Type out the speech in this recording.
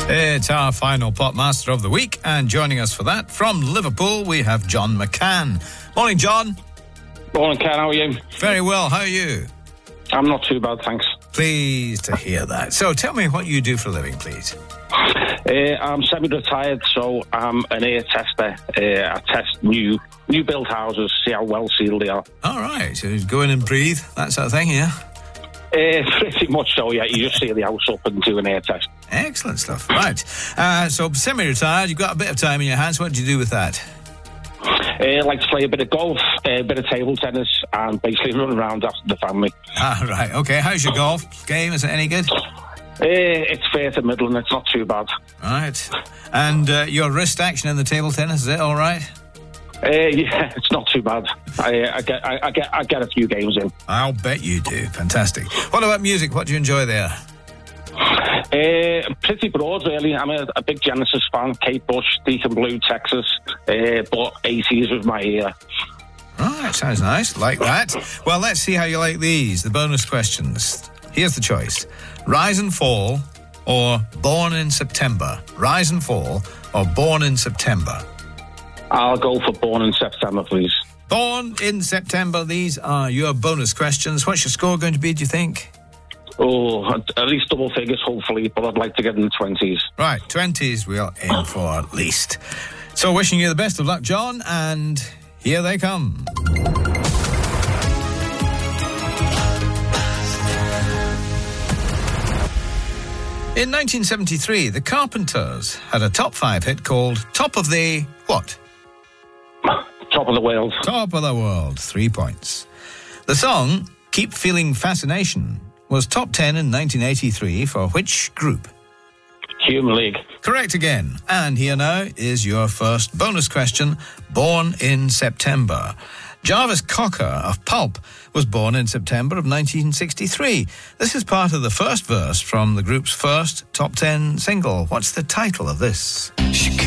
It's our final Pop Master of the week, and joining us for that, from Liverpool, we have John McCann. Morning, John. Morning, Ken. How are you? Very well. How are you? I'm not too bad, thanks. Pleased to hear that. So tell me what you do for a living, please. I'm semi-retired, so I'm an air tester. I test new built houses, see how well sealed they are. All right. So go in and breathe, that sort of thing, yeah? Pretty much so, yeah. You just seal the house up and do an air test. Excellent stuff. Right. So semi-retired, you've got a bit of time in your hands. What do you do with that? I like to play a bit of golf, a bit of table tennis, and basically run around after the family. Ah, right. Okay. How's your golf game? Is it any good? It's fair to middle, and it's not too bad. Right. And your wrist action in the table tennis, is it all right? Yeah, it's not too bad. I get a few games in. I'll bet you do. Fantastic. What about music? What do you enjoy there? Pretty broad, really. I'm a big Genesis fan. Kate Bush, Deacon Blue, Texas, but 80s with my ear. Right, sounds nice. Like that. Well, let's see how you like these. The bonus questions. Here's the choice. Rise and Fall or Born in September? Rise and Fall or Born in September? I'll go for Born in September, please. Born in September. These are your bonus questions. What's your score going to be, do you think? Oh, at least double figures, hopefully, but I'd like to get in the 20s. Right, 20s we'll aim for at least. So wishing you the best of luck, John, and here they come. In 1973, the Carpenters had a top 5 hit called Top of the... what? Top of the World. Top of the World, 3 points. The song, Keep Feeling Fascination, was top 10 in 1983 for which group? Human League. Correct again. And here now is your first bonus question, Born in September. Jarvis Cocker of Pulp was born in September of 1963. This is part of the first verse from the group's first top 10 single. What's the title of this?